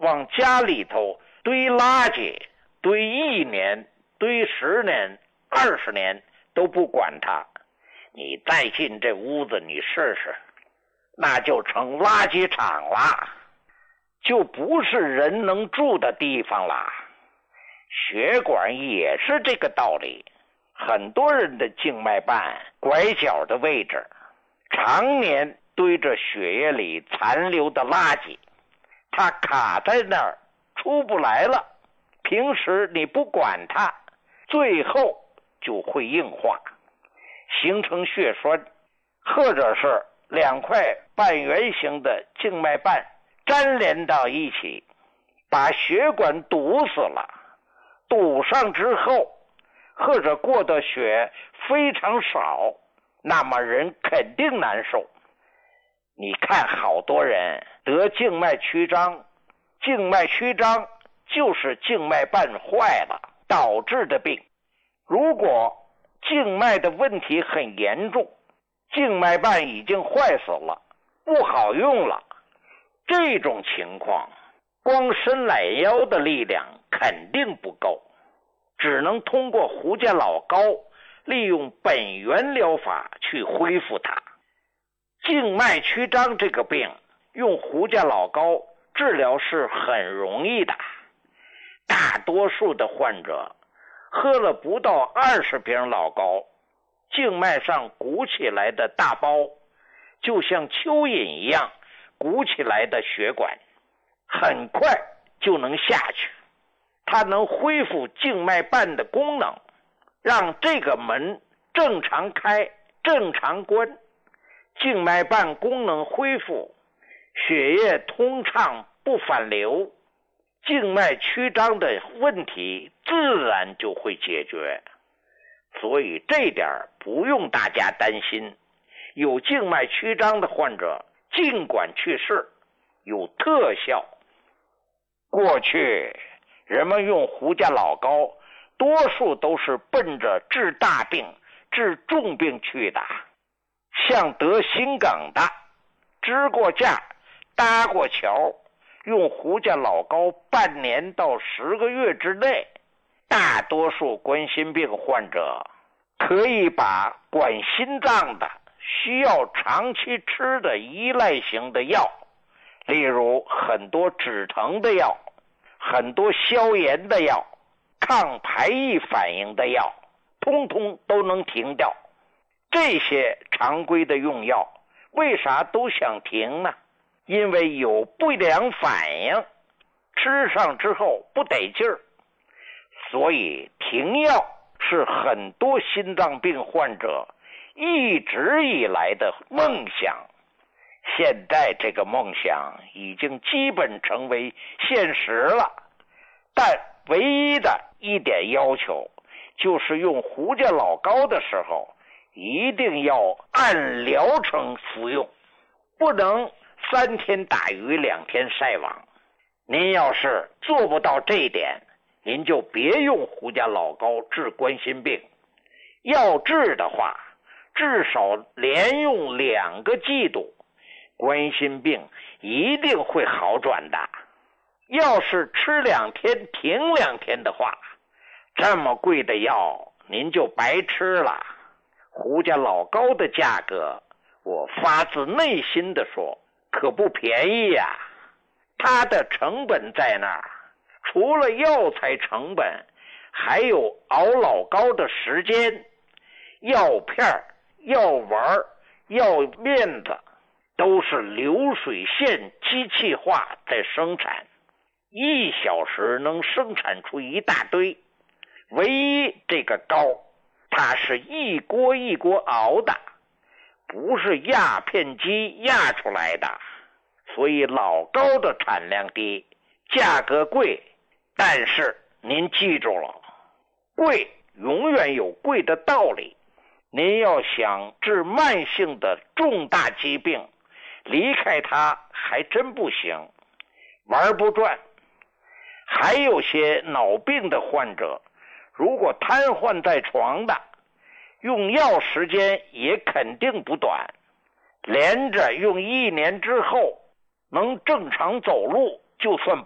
往家里头堆垃圾，堆1年，堆10年、20年都不管它，你再进这屋子你试试，那就成垃圾场了，就不是人能住的地方了。血管也是这个道理，很多人的静脉瓣拐角的位置常年堆着血液里残留的垃圾，它卡在那儿出不来了，平时你不管它，最后就会硬化，形成血栓，或者是2块半圆形的静脉瓣粘连到一起，把血管堵死了。堵上之后，或者过的血非常少，那么人肯定难受。你看好多人得静脉曲张，静脉曲张就是静脉瓣坏了导致的病。如果静脉的问题很严重，静脉瓣已经坏死了，不好用了，这种情况光伸懒腰的力量肯定不够，只能通过胡家老膏利用本源疗法去恢复它。静脉曲张这个病用胡家老膏治疗是很容易的，大多数的患者喝了不到20瓶老膏，静脉上鼓起来的大包就像蚯蚓一样鼓起来的血管很快就能下去，它能恢复静脉瓣的功能，让这个门正常开正常关，静脉瓣功能恢复，血液通畅不反流，静脉曲张的问题自然就会解决。所以这点不用大家担心，有静脉曲张的患者尽管去试，有特效。过去人们用胡家老膏多数都是奔着治大病治重病去的，像得心梗的支过架搭过桥，用胡家老膏半年到10个月之内，大多数冠心病患者可以把管心脏的需要长期吃的依赖型的药，例如很多止疼的药，很多消炎的药，抗排异反应的药，通通都能停掉。这些常规的用药为啥都想停呢？因为有不良反应，吃上之后不得劲儿，所以停药是很多心脏病患者一直以来的梦想。现在这个梦想已经基本成为现实了，但唯一的一点要求就是用胡家老膏的时候一定要按疗程服用，不能3天打鱼2天晒网。您要是做不到这一点，您就别用胡家老膏治冠心病。要治的话，至少连用2个季度，冠心病一定会好转的。要是吃2天停2天的话，这么贵的药您就白吃了。胡家老膏的价格，我发自内心的说，可不便宜呀。它的成本在那儿，除了药材成本，还有熬老膏的时间，药片、药丸、药面子都是流水线机器化在生产，1小时能生产出一大堆。唯一这个膏，它是一锅一锅熬的，不是压片机压出来的，所以老膏的产量低，价格贵。但是您记住了，贵永远有贵的道理。您要想治慢性的重大疾病，离开它还真不行，玩不转。还有些脑病的患者，如果瘫痪在床的，用药时间也肯定不短，连着用1年之后能正常走路就算